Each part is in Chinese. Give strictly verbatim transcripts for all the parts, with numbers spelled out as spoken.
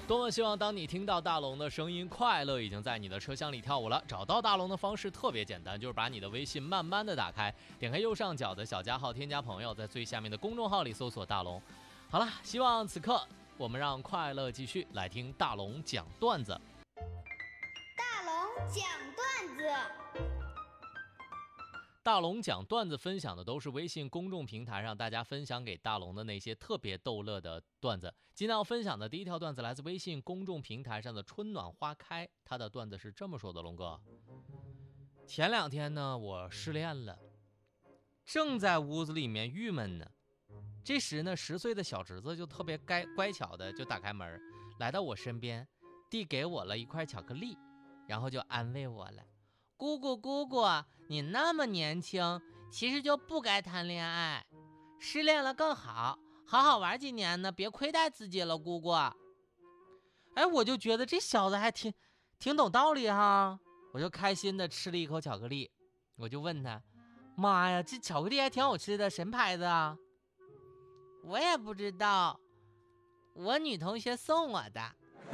多么希望当你听到大龙的声音，快乐已经在你的车厢里跳舞了。找到大龙的方式特别简单，就是把你的微信慢慢的打开，点开右上角的小加号，添加朋友，在最下面的公众号里搜索大龙。好了，希望此刻我们让快乐继续，来听大龙讲段子。 大龙讲段子。 大龙讲段子分享的都是微信公众平台上大家分享给大龙的那些特别逗乐的段子。今天要分享的第一条段子来自微信公众平台上的春暖花开，他的段子是这么说的：龙哥，前两天呢我失恋了，正在屋子里面郁闷呢，这时呢十岁的小侄子就特别乖乖巧的就打开门来到我身边，递给我了一块巧克力，然后就安慰我了：姑姑姑姑，你那么年轻，其实就不该谈恋爱，失恋了更好，好好玩几年呢，别亏待自己了，姑姑。哎，我就觉得这小子还挺挺懂道理哈，我就开心的吃了一口巧克力，我就问他：妈呀，这巧克力还挺好吃的，什么牌子啊？我也不知道，我女同学送我的。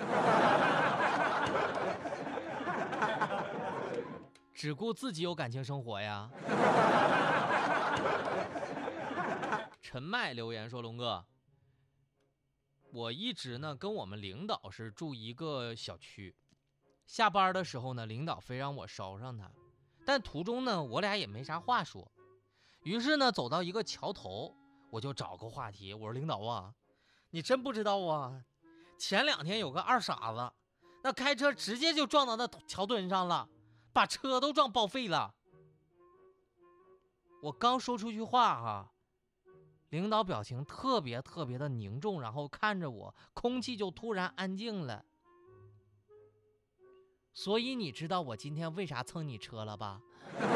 只顾自己有感情生活呀。陈麦留言说：龙哥，我一直呢跟我们领导是住一个小区，下班的时候呢领导非让我捎上他，但途中呢我俩也没啥话说，于是呢走到一个桥头，我就找个话题，我说：领导啊，你真不知道啊，前两天有个二傻子，那开车直接就撞到那桥墩上了，把车都撞报废了。我刚说出句话哈，领导表情特别特别的凝重，然后看着我，空气就突然安静了。所以你知道我今天为啥蹭你车了吧？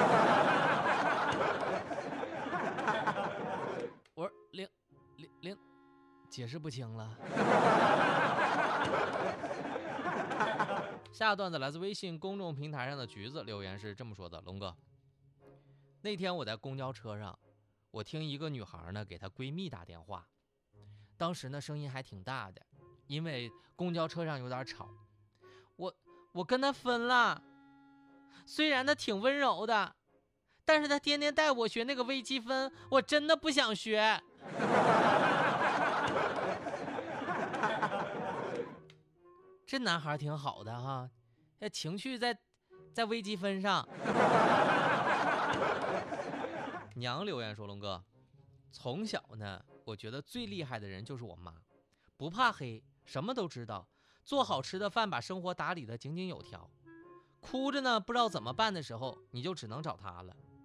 我说领领领，解释不清了。下段子来自微信公众平台上的橘子留言是这么说的：龙哥，那天我在公交车上，我听一个女孩呢给她闺蜜打电话，当时呢声音还挺大的，因为公交车上有点吵。我我跟她分了，虽然她挺温柔的，但是她天天带我学那个微积分，我真的不想学。这男孩挺好的哈，情绪在在微积分上。娘留言说：龙哥，从小呢我觉得最厉害的人就是我妈，不怕黑，什么都知道，做好吃的饭，把生活打理得井井有条。哭着呢不知道怎么办的时候，你就只能找她了。